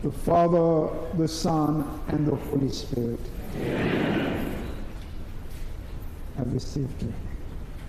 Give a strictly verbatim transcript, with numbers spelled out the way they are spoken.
the Father, the Son, and the Holy Spirit. Amen. Have received it.